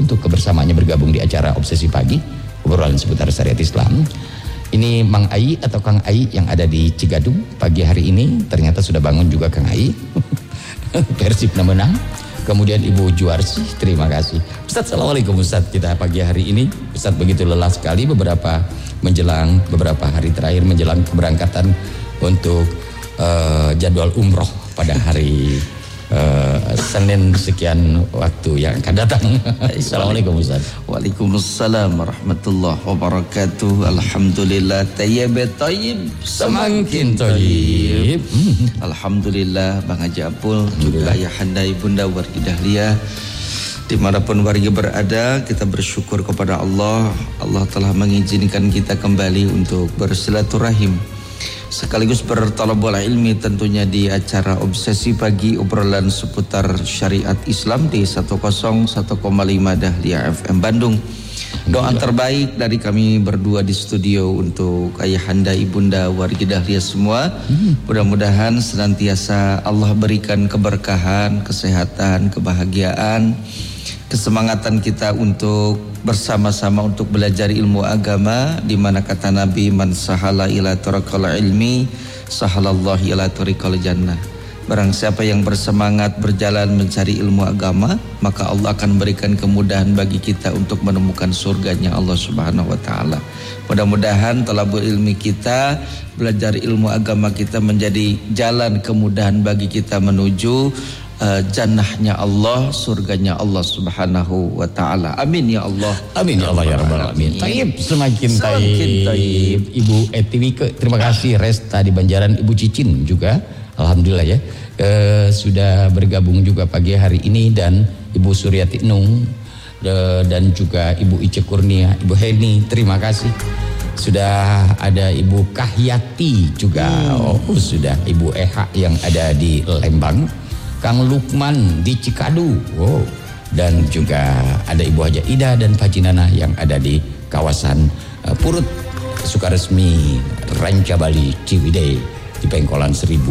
untuk kebersamaannya bergabung di acara Obsesi Pagi, obrolan seputar syariat Islam. Ini Mang Ai atau Kang Ai yang ada di Cigadung pagi hari ini. Ternyata sudah bangun juga Kang Ai. Persib menang. Kemudian Ibu Juarsi, terima kasih. Ustaz, assalamualaikum Ustaz. Kita pagi hari ini Ustaz begitu lelah sekali menjelang beberapa hari terakhir menjelang keberangkatan untuk jadwal umroh pada hari Senin sekian waktu yang akan datang. Assalamualaikum Ustaz. Waalaikumsalam warahmatullahi wabarakatuh. Alhamdulillah tayyib semakin tayyib. Alhamdulillah Bang Haji Apul, juga Ayahanda Ibunda Wargi Dahlia, dimanapun warga berada, kita bersyukur kepada Allah. Allah telah mengizinkan kita kembali untuk bersilaturahim sekaligus bertalabul ilmi, tentunya di acara Obsesi Pagi, obrolan seputar syariat Islam di 101,5 Dahlia FM Bandung. Doa terbaik dari kami berdua di studio untuk Ayahanda Ibunda Wargi Dahlia semua. Mudah-mudahan senantiasa Allah berikan keberkahan, kesehatan, kebahagiaan, kesemangatan kita untuk bersama-sama untuk belajar ilmu agama, di mana kata Nabi, man sahala ila tariqal ilmi sahalallahu ila tariqal jannah. Barang siapa yang bersemangat berjalan mencari ilmu agama, maka Allah akan berikan kemudahan bagi kita untuk menemukan surganya Allah Subhanahu wa taala. Mudah-mudahan talabul ilmi kita, belajar ilmu agama kita menjadi jalan kemudahan bagi kita menuju jannahnya Allah, surganya Allah Subhanahu wa taala. Amin ya Allah. Amin ya Allah ya rabbal alamin. Tayyib, semakin tayyib. Ibu Etiwike, terima kasih. Resta di Banjaran, Ibu Cicin juga alhamdulillah ya sudah bergabung juga pagi hari ini, dan Ibu Suryati Nung dan juga Ibu Ice Kurnia, Ibu Heni, terima kasih. Sudah ada Ibu Kahyati juga. Sudah Ibu Eha yang ada di Lembang, Kang Lukman di Cikadu, dan juga ada Ibu Haja Ida dan Pak Cinana yang ada di kawasan Purut Sukaresmi, Ranca Bali, Ciwidey di Pengkolan 1000.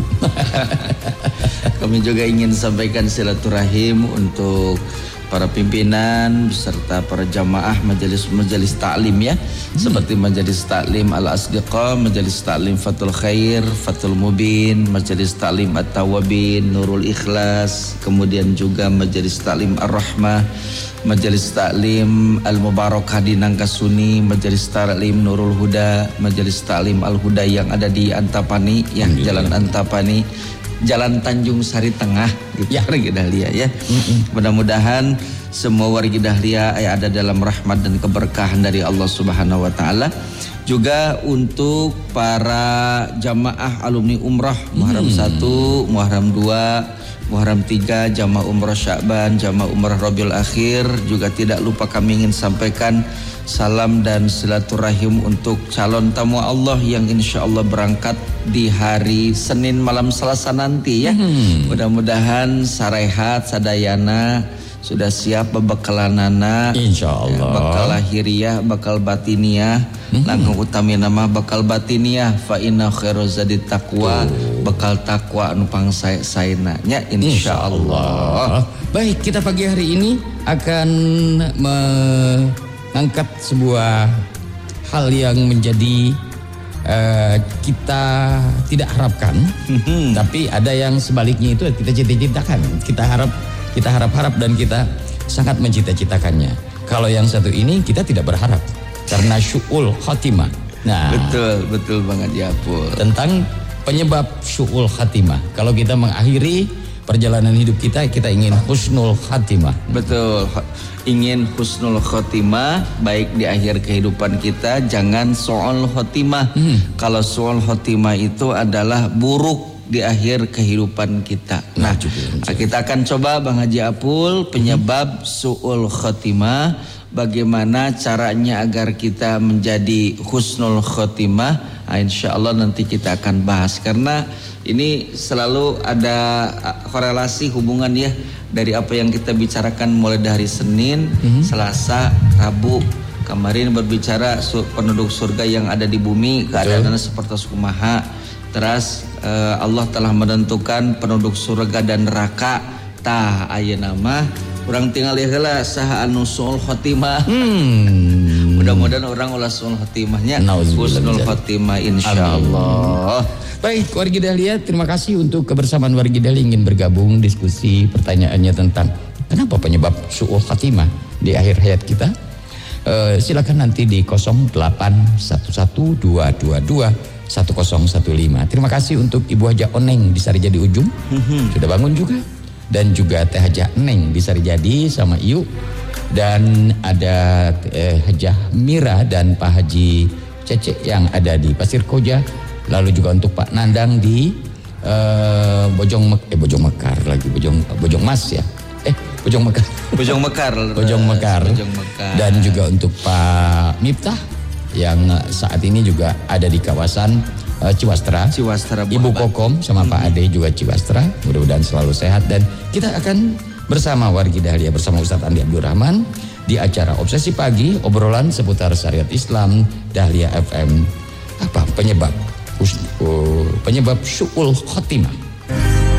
Kami juga ingin sampaikan silaturahim untuk para pimpinan beserta para jamaah majelis taklim ya, seperti majelis taklim Al-Asdiqa, majelis taklim Fathul Khair, Fathul Mubin, majelis taklim At-Tawabin, Nurul Ikhlas, kemudian juga majelis taklim Ar-Rahmah, majelis taklim Al-Mubarakah di Nangkasuni, majelis taklim Nurul Huda, majelis taklim Al-Huda yang ada di Antapani ya, Jalan Antapani, Jalan Tanjung Sari Tengah gitu ya, Wargi Dahlia ya. Mudah-mudahan semua Wargi Dahlia ada dalam rahmat dan keberkahan dari Allah Subhanahu wa taala. Juga untuk para jamaah alumni umrah Muharram 1, Muharram 2, Muharram 3, jamaah umrah Sya'ban, jamaah umrah Rabiul Akhir, juga tidak lupa kami ingin sampaikan salam dan silaturahim untuk calon tamu Allah yang insya Allah berangkat di hari Senin malam Selasa nanti ya. Mudah-mudahan sarehat sadayana sudah siap bebekalanana, insya Allah ya, bakal lahiriah, bakal batiniah, langkah utami nama bakal batiniah, fa inna khairu zadit taqwa, bakal takwa anu pangsaena nya insya Allah. Baik, kita pagi hari ini akan mengangkat sebuah hal yang menjadi kita tidak harapkan, tapi ada yang sebaliknya itu kita cita-citakan, kita harap-harap dan kita sangat mencita-citakannya. Kalau yang satu ini kita tidak berharap karena syu'ul khatimah. Nah, betul Bang Haji Apul. Tentang penyebab syu'ul khatimah. Kalau kita mengakhiri perjalanan hidup kita ingin husnul khatimah. Betul. Ingin husnul khotimah baik di akhir kehidupan kita, jangan su'ul khotimah. Kalau su'ul khotimah itu adalah buruk di akhir kehidupan kita. Nah, kita akan coba Bang Haji Apul penyebab su'ul khotimah, bagaimana caranya agar kita menjadi husnul khotimah. Insya Allah nanti kita akan bahas, karena ini selalu ada korelasi hubungan ya, dari apa yang kita bicarakan mulai dari Senin, Selasa, Rabu. Kemarin berbicara penduduk surga yang ada di bumi, keadaannya seperti kumaha. Terus Allah telah menentukan penduduk surga dan neraka. Tah ayeuna mah Urang tinggal heula saha anu suul khotimah. Mudah-mudahan orang ulah suul khotimahnya. Husnul khotimah insyaallah. Baik, wargi Dahlia, terima kasih untuk kebersamaan wargi Dahlia ingin bergabung diskusi pertanyaannya tentang kenapa penyebab suul khotimah di akhir hayat kita. Silakan nanti di 081122211015. Terima kasih untuk Ibu Haja Oneng di Sarijadi Ujung. Sudah bangun juga. Dan juga Teh Hajah Neng di Sarijadi sama Iyu. Dan ada Hajah Mira dan Pak Haji Cece yang ada di Pasir Koja. Lalu juga untuk Pak Nandang di Bojong Mekar lagi, Bojong Mas ya. Bojong Mekar. Dan juga untuk Pak Miftah yang saat ini juga ada di kawasan Ciwastra, Ibu Kokom sama Pak Ade juga Ciwastra. Mudah-mudahan selalu sehat dan kita akan bersama wargi Dahlia bersama Ustadz Andi Abdul Rahman di acara Obsesi Pagi, obrolan seputar syariat Islam Dahlia FM. Apa penyebab suul khotimah?